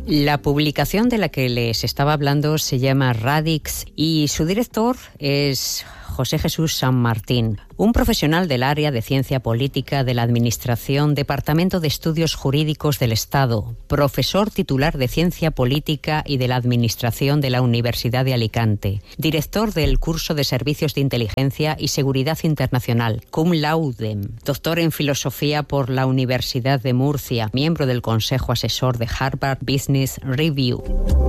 La publicación de la que les estaba hablando se llama Radix y su director es José Jesús San Martín, un profesional del área de Ciencia Política de la Administración, Departamento de Estudios Jurídicos del Estado, profesor titular de Ciencia Política y de la Administración de la Universidad de Alicante, director del curso de Servicios de Inteligencia y Seguridad Internacional, cum laude, doctor en Filosofía por la Universidad de Murcia, miembro del Consejo Asesor de Harvard Business Review.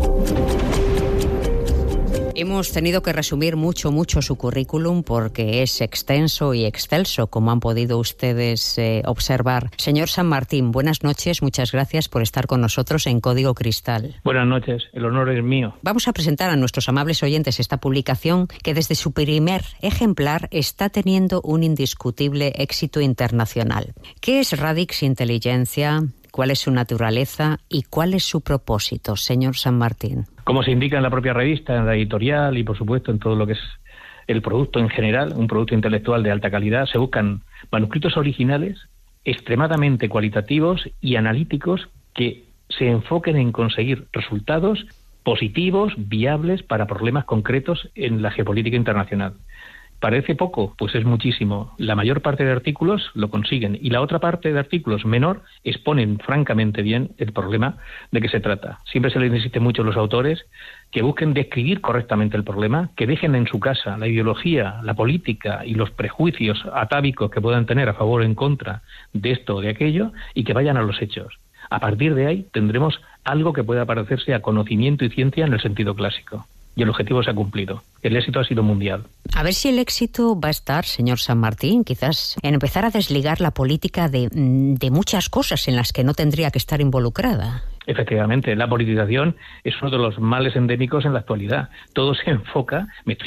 Hemos tenido que resumir mucho su currículum porque es extenso y excelso, como han podido ustedes observar. Señor San Martín, buenas noches, muchas gracias por estar con nosotros en Código Cristal. Buenas noches, el honor es mío. Vamos a presentar a nuestros amables oyentes esta publicación que desde su primer ejemplar está teniendo un indiscutible éxito internacional. ¿Qué es Radix Inteligencia? ¿Cuál es su naturaleza y cuál es su propósito, señor San Martín? Como se indica en la propia revista, en la editorial y por supuesto en todo lo que es el producto en general, un producto intelectual de alta calidad, se buscan manuscritos originales extremadamente cualitativos y analíticos que se enfoquen en conseguir resultados positivos, viables para problemas concretos en la geopolítica internacional. ¿Parece poco? Pues es muchísimo. La mayor parte de artículos lo consiguen y la otra parte de artículos menor exponen francamente bien el problema de que se trata. Siempre se les insiste mucho a los autores que busquen describir correctamente el problema, que dejen en su casa la ideología, la política y los prejuicios atávicos que puedan tener a favor o en contra de esto o de aquello y que vayan a los hechos. A partir de ahí tendremos algo que pueda parecerse a conocimiento y ciencia en el sentido clásico. Y el objetivo se ha cumplido. El éxito ha sido mundial. A ver si el éxito va a estar, señor San Martín, quizás en empezar a desligar la política de muchas cosas en las que no tendría que estar involucrada. Efectivamente, la politización es uno de los males endémicos en la actualidad. Todo se enfoca,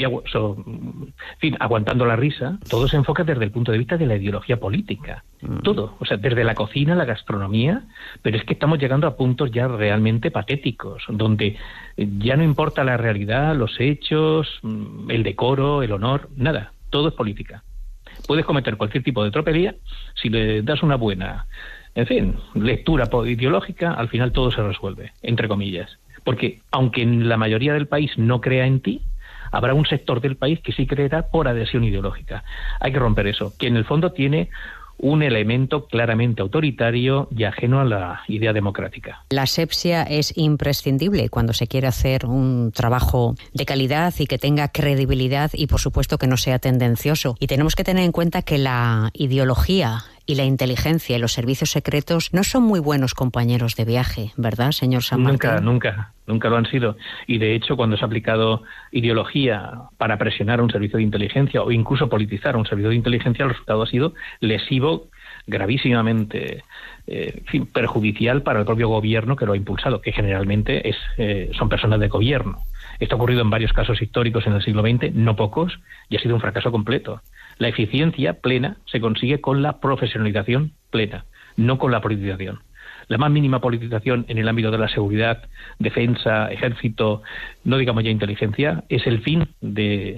aguantando la risa, todo se enfoca desde el punto de vista de la ideología política. Todo, o sea, desde la cocina, la gastronomía, pero es que estamos llegando a puntos ya realmente patéticos, donde ya no importa la realidad, los hechos, el decoro, el honor, nada, todo es política. Puedes cometer cualquier tipo de tropelía si le das una buena, en fin, lectura ideológica, al final todo se resuelve, entre comillas. Porque aunque en la mayoría del país no crea en ti, habrá un sector del país que sí creerá por adhesión ideológica. Hay que romper eso, que en el fondo tiene un elemento claramente autoritario y ajeno a la idea democrática. La asepsia es imprescindible cuando se quiere hacer un trabajo de calidad y que tenga credibilidad y, por supuesto, que no sea tendencioso. Y tenemos que tener en cuenta que la ideología y la inteligencia y los servicios secretos no son muy buenos compañeros de viaje, ¿verdad, señor San Martín? Nunca lo han sido. Y de hecho, cuando se ha aplicado ideología para presionar a un servicio de inteligencia o incluso politizar a un servicio de inteligencia, el resultado ha sido lesivo, gravísimamente perjudicial para el propio gobierno que lo ha impulsado, que generalmente son personas de gobierno. Esto ha ocurrido en varios casos históricos en el siglo XX, no pocos, y ha sido un fracaso completo. La eficiencia plena se consigue con la profesionalización plena, no con la politización. La más mínima politización en el ámbito de la seguridad, defensa, ejército, no digamos ya inteligencia, es el fin de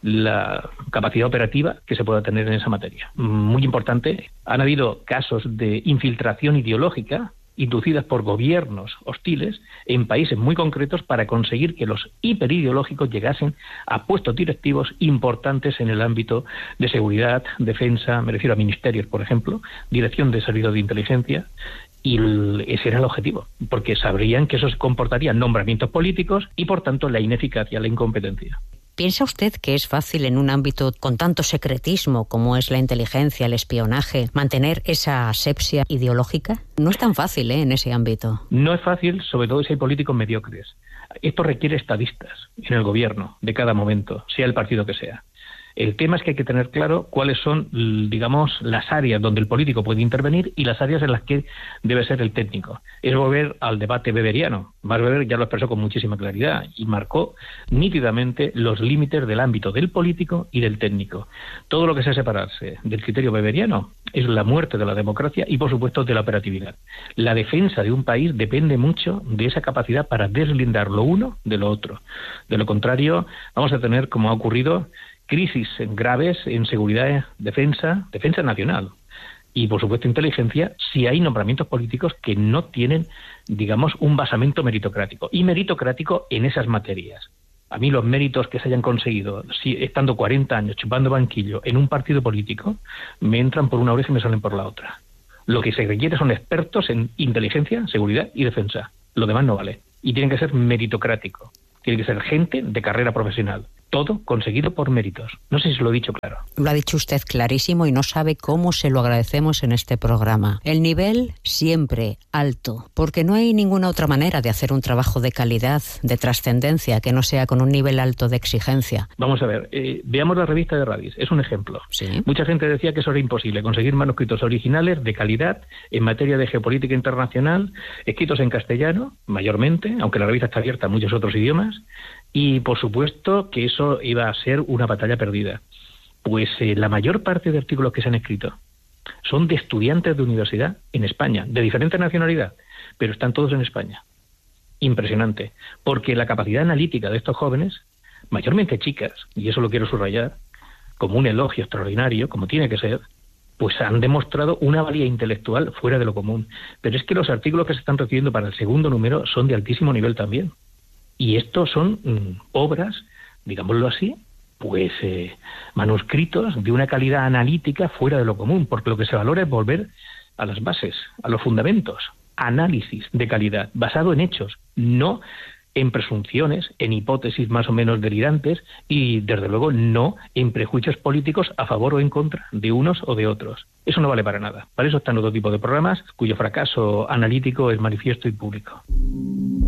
la capacidad operativa que se pueda tener en esa materia. Muy importante, han habido casos de infiltración ideológica inducidas por gobiernos hostiles en países muy concretos para conseguir que los hiperideológicos llegasen a puestos directivos importantes en el ámbito de seguridad, defensa, me refiero a ministerios, por ejemplo, dirección de servicios de inteligencia, y ese era el objetivo, porque sabrían que eso se comportaría en nombramientos políticos y, por tanto, la ineficacia, la incompetencia. ¿Piensa usted que es fácil en un ámbito con tanto secretismo como es la inteligencia, el espionaje, mantener esa asepsia ideológica? No es tan fácil, en ese ámbito. No es fácil, sobre todo si hay políticos mediocres. Esto requiere estadistas en el gobierno de cada momento, sea el partido que sea. El tema es que hay que tener claro cuáles son, digamos, las áreas donde el político puede intervenir y las áreas en las que debe ser el técnico. Es volver al debate weberiano. Max Weber ya lo expresó con muchísima claridad y marcó nítidamente los límites del ámbito del político y del técnico. Todo lo que sea separarse del criterio weberiano es la muerte de la democracia y, por supuesto, de la operatividad. La defensa de un país depende mucho de esa capacidad para deslindar lo uno de lo otro. De lo contrario, vamos a tener, como ha ocurrido, crisis graves en seguridad, defensa nacional, y, por supuesto, inteligencia si hay nombramientos políticos que no tienen, digamos, un basamento meritocrático. Y meritocrático en esas materias. A mí los méritos que se hayan conseguido, si estando 40 años chupando banquillo en un partido político, me entran por una oreja y me salen por la otra. Lo que se requiere son expertos en inteligencia, seguridad y defensa. Lo demás no vale. Y tiene que ser meritocrático. Tiene que ser gente de carrera profesional. Todo conseguido por méritos. No sé si lo he dicho claro. Lo ha dicho usted clarísimo y no sabe cómo se lo agradecemos en este programa. El nivel siempre alto, porque no hay ninguna otra manera de hacer un trabajo de calidad, de trascendencia, que no sea con un nivel alto de exigencia. Vamos a ver, veamos la revista de Radix, es un ejemplo. ¿Sí? Mucha gente decía que eso era imposible, conseguir manuscritos originales de calidad en materia de geopolítica internacional, escritos en castellano, mayormente, aunque la revista está abierta a muchos otros idiomas, y por supuesto que eso iba a ser una batalla perdida. Pues la mayor parte de artículos que se han escrito son de estudiantes de universidad en España, de diferente nacionalidad, pero están todos en España. Impresionante, porque la capacidad analítica de estos jóvenes, mayormente chicas, y eso lo quiero subrayar, como un elogio extraordinario, como tiene que ser, pues han demostrado una valía intelectual fuera de lo común. Pero es que los artículos que se están recibiendo para el segundo número son de altísimo nivel también. Y estos son obras, digámoslo así, pues manuscritos de una calidad analítica fuera de lo común, porque lo que se valora es volver a las bases, a los fundamentos, análisis de calidad, basado en hechos, no en presunciones, en hipótesis más o menos delirantes y, desde luego, no en prejuicios políticos a favor o en contra de unos o de otros. Eso no vale para nada. Para eso están otro tipo de programas cuyo fracaso analítico es manifiesto y público.